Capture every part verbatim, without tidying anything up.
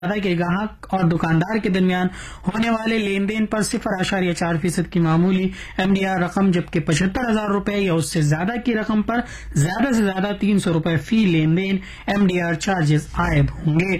زیادہ کے گاہک اور دکاندار کے درمیان ہونے والے لین دین پر صفر اشاریہ چار فیصد کی معمولی ایم ڈی آر رقم، جبکہ پچہتر ہزار روپے یا اس سے زیادہ کی رقم پر زیادہ سے زیادہ تین سو روپے فی لین دین ایم ڈی آر چارجز عائد ہوں گے۔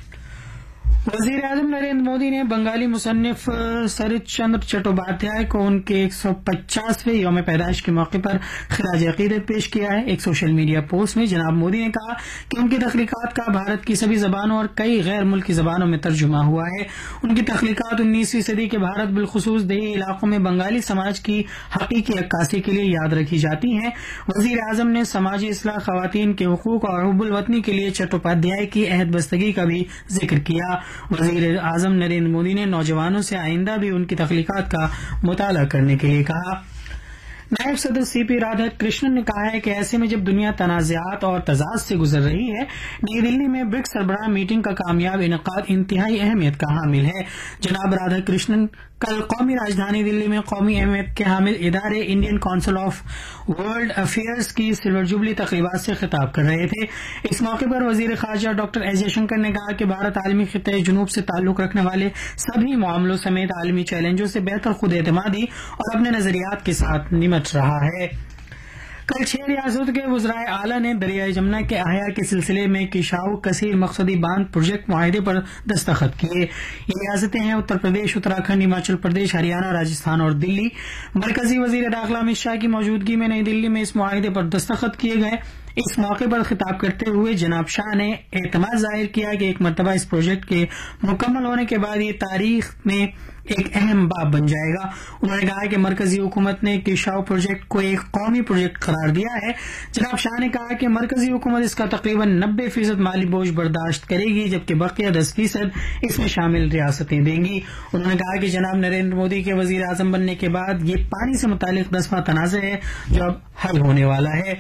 وزیر اعظم نریندر مودی نے بنگالی مصنف سرت چندر چٹوپادھیائے کو ان کے ایک سو پچاسویں یوم پیدائش کے موقع پر خراج عقیدت پیش کیا ہے۔ ایک سوشل میڈیا پوسٹ میں جناب مودی نے کہا کہ ان کی تخلیقات کا بھارت کی سبھی زبانوں اور کئی غیر ملکی زبانوں میں ترجمہ ہوا ہے۔ ان کی تخلیقات انیسویں صدی کے بھارت بالخصوص دیہی علاقوں میں بنگالی سماج کی حقیقی عکاسی کے لیے یاد رکھی جاتی ہیں۔ وزیر اعظم نے سماجی اصلاح، خواتین کے حقوق اور حب الوطنی کے لیے چٹوپادھیائے کی عہد بستگی کا بھی ذکر کیا۔ وزیر اعظم نریندر مودی نے نوجوانوں سے آئندہ بھی ان کی تخلیقات کا مطالعہ کرنے کے لیے کہا۔ نائب صدر سی پی رادھا کرشنن نے کہا ہے کہ ایسے میں جب دنیا تنازعات اور تضاد سے گزر رہی ہے، نئی دلی میں برکس سربراہ میٹنگ کا کامیاب انعقاد انتہائی اہمیت کا حامل ہے۔ جناب رادھا کرشنن کل قومی راجدھانی دلی میں قومی اہمیت کے حامل ادارے Indian council of world affairs کی سلور جوبلی تقریبات سے خطاب کر رہے تھے۔ اس موقع پر وزیر خارجہ ڈاکٹر ایس جے شنکر نے کہا کہ بھارت عالمی خطے جنوب سے تعلق رکھنے والے سبھی معاملوں سمیت عالمی چیلنجوں سے بہتر خود اعتمادی اور اپنے نظریات کے ساتھ نمٹ رہا ہے۔ کل چھ ریاستوں کے وزرائے اعلیٰ نے دریائے جمنا کے احیاء کے سلسلے میں کشاؤ کثیر مقصدی باندھ پروجیکٹ معاہدے پر دستخط کیے۔ یہ ریاستیں ہیں اتر پردیش، اتراکھنڈ، ہماچل پردیش، ہریانہ، راجستھان اور دلی۔ مرکزی وزیر داخلہ امت شاہ کی موجودگی میں نئی دلی میں اس معاہدے پر دستخط کیے گئے۔ اس موقع پر خطاب کرتے ہوئے جناب شاہ نے اعتماد ظاہر کیا کہ ایک مرتبہ اس پروجیکٹ کے مکمل ہونے کے بعد یہ تاریخ میں ایک اہم باب بن جائے گا۔ انہوں نے کہا کہ مرکزی حکومت نے کشاؤ پروجیکٹ کو ایک قومی پروجیکٹ قرار دیا ہے۔ جناب شاہ نے کہا کہ مرکزی حکومت اس کا تقریباً نبے فیصد مالی بوجھ برداشت کرے گی، جبکہ بقیہ دس فیصد اس میں شامل ریاستیں دیں گی۔ انہوں نے کہا کہ جناب نریندر مودی کے وزیر اعظم بننے کے بعد یہ پانی سے متعلق دسواں تنازع ہے جو اب حل ہونے والا ہے۔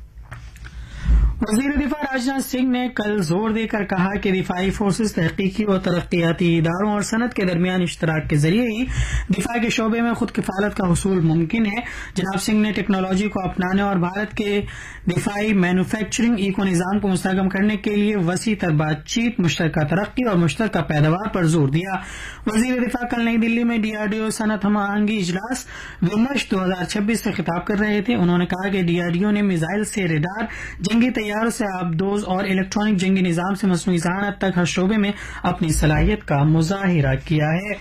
وزیر دفاع راجناتھ سنگھ نے کل زور دے کر کہا کہ دفاعی فورسز تحقیقی اور ترقیاتی اداروں اور صنعت کے درمیان اشتراک کے ذریعے ہی دفاع کے شعبے میں خود کفالت کا حصول ممکن ہے۔ جناب سنگھ نے ٹیکنالوجی کو اپنانے اور بھارت کے دفاعی مینوفیکچرنگ ایکو نظام کو مستحکم کرنے کے لیے وسیع تر بات چیت، مشترکہ ترقی اور مشترکہ پیداوار پر زور دیا۔ وزیر دفاع کل نئی دلی میں ڈی آر ڈی او صنعت ہم آہنگی اجلاس ومرش دو ہزار چھبیس سے خطاب کر رہے تھے۔ انہوں نے کہا کہ ڈی آر ڈی او نے میزائل سے ریڈار، جنگی طیاروں سے آبدوز اور الیکٹرانک جنگی نظام سے مصنوعی ذہانت تک ہر شعبے میں اپنی صلاحیت کا مظاہرہ کیا ہے۔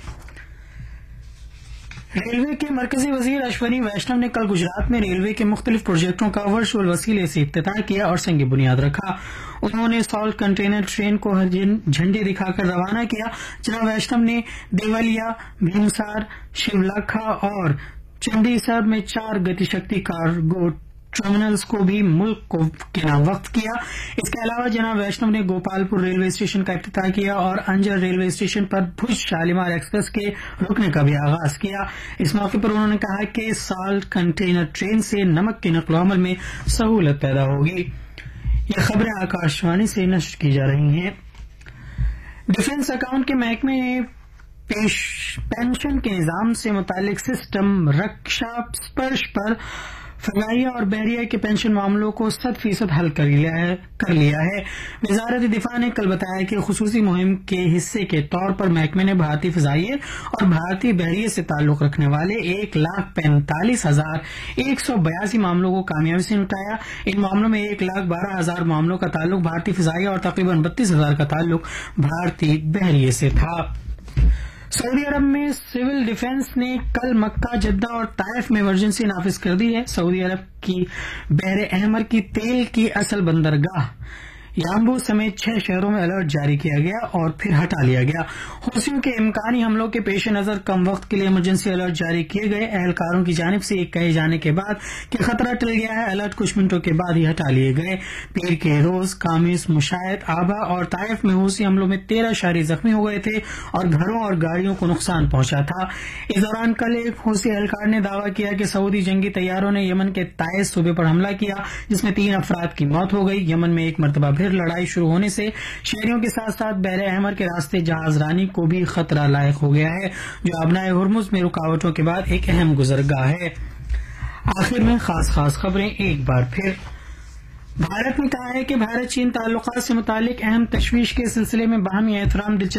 ریلوے کے مرکزی وزیر اشونی ویشنو نے کل گجرات میں ریلوے کے مختلف پروجیکٹوں کا ورچوئل وسیلے سے افتتاح کیا اور سنگ بنیاد رکھا۔ انہوں نے سالٹ کنٹینر ٹرین کو جھنڈی دکھا کر روانہ کیا۔ جناب ویشنو نے دیولیا، بھیمسار، شیولاکھا اور چنڈی سر میں چار گتی شکتی کارگو ٹرمینلز کو بھی ملک کو کے نام وقف کیا۔ اس کے علاوہ جناب ویشنو نے گوپال پور ریلوے اسٹیشن کا افتتاح کیا اور انجر ریلوے اسٹیشن پر بھوج شالیمار ایکسپریس کے رکنے کا بھی آغاز کیا۔ اس موقع پر انہوں نے کہا کہ سالٹ کنٹینر ٹرین سے نمک کے نقل و حمل میں سہولت پیدا ہوگی۔ یہ خبریں آکاش وانی سے نشر کی جا رہی ہیں۔ ڈیفنس اکاؤنٹ کے محکمے نے پینشن کے نظام سے متعلق سسٹم رکشا اسپرش پر فضائیہ اور بحریہ کے پینشن معاملوں کو صد فیصد حل کر لیا ہے کر لیا ہے وزارت دفاع نے کل بتایا کہ خصوصی مہم کے حصے کے طور پر محکمے نے بھارتی فضائیہ اور بھارتی بحریہ سے تعلق رکھنے والے ایک لاکھ پینتالیس ہزار ایک سو بیاسی معاملوں کو کامیابی سے نپٹایا۔ ان معاملوں میں ایک لاکھ بارہ ہزار معاملوں کا تعلق بھارتی فضائیہ اور تقریباً بتیس ہزار کا تعلق بھارتی بحریہ سے تھا۔ سعودی عرب میں سول ڈیفنس نے کل مکہ، جدہ اور طائف میں ایمرجنسی نافذ کر دی ہے۔ سعودی عرب کی بحر احمر کی تیل کی اصل بندرگاہ یامبو سمیت چھ شہروں میں الرٹ جاری کیا گیا اور پھر ہٹا لیا گیا۔ حوثیوں کے امکانی حملوں کے پیش نظر کم وقت کے لیے ایمرجنسی الرٹ جاری کیے گئے۔ اہلکاروں کی جانب سے یہ کہے جانے کے بعد کہ خطرہ ٹل گیا ہے، الرٹ کچھ منٹوں کے بعد ہی ہٹا لیے گئے۔ پیر کے روز، کامس، مشاہد، آبا اور طائف میں حوثی حملوں میں تیرہ شہری زخمی ہو گئے تھے اور گھروں اور گاڑیوں کو نقصان پہنچا تھا۔ اس دوران کل ایک حوثی اہلکار نے دعویٰ کیا کہ سعودی جنگی طیاروں نے یمن کے تائز صوبے پر حملہ کیا، جس میں تین افراد کی موت ہو گئی۔ یمن میں ایک مرتبہ پھر لڑائی شروع ہونے سے شہریوں کے ساتھ ساتھ بحر احمر کے راستے جہاز رانی کو بھی خطرہ لاحق ہو گیا ہے، جو آبنائے ہرمز میں رکاوٹوں کے بعد ایک اہم گزرگاہ ہے۔ آخر میں خاص خاص خبریں ایک بار پھر۔ بھارت نے کہا ہے کہ بھارت چین تعلقات سے متعلق اہم تشویش کے سلسلے میں باہمی احترام دلچسپی